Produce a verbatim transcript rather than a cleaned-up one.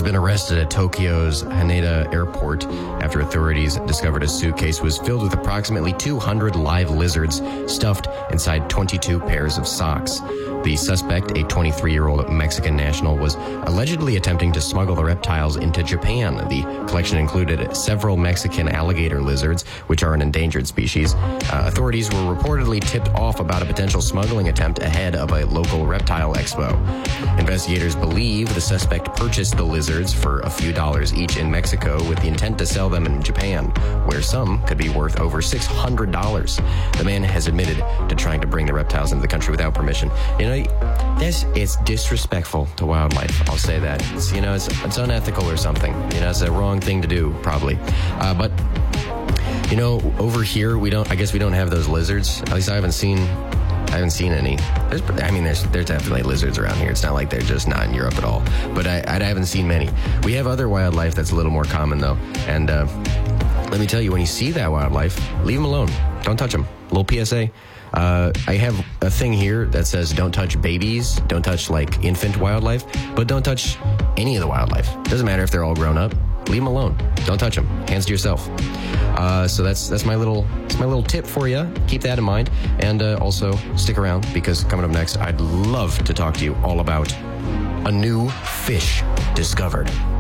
has been arrested at Tokyo's Haneda Airport after authorities discovered a suitcase was filled with approximately two hundred live lizards stuffed inside twenty-two pairs of socks. The suspect, a twenty-three-year-old Mexican national, was allegedly attempting to smuggle the reptiles into Japan. The collection included several Mexican alligator lizards, which are an endangered species. Uh, authorities were reportedly tipped off about a potential smuggling attempt ahead of a local reptile expo. Investigators believe the suspect purchased the lizards for a few dollars each in Mexico with the intent to sell them in Japan, where some could be worth over six hundred dollars. The man has admitted to trying to bring the reptiles into the country without permission. You know, this it's disrespectful to wildlife. I'll say that. It's, you know, it's, it's unethical or something. You know, it's a wrong thing to do, probably. Uh, but, you know, over here, we don't, I guess we don't have those lizards. At least I haven't seen... I haven't seen any. There's, I mean, there's there's definitely lizards around here. It's not like they're just not in Europe at all. But I, I haven't seen many. We have other wildlife that's a little more common, though. And uh, let me tell you, when you see that wildlife, leave them alone. Don't touch them. A little P S A. Uh, I have a thing here that says don't touch babies, don't touch, like, infant wildlife, but don't touch any of the wildlife. Doesn't matter if they're all grown up. Leave them alone. Don't touch them. Hands to yourself. Uh, so that's that's my little that's my little tip for you. Keep that in mind, and uh, also stick around because coming up next, I'd love to talk to you all about a new fish discovered.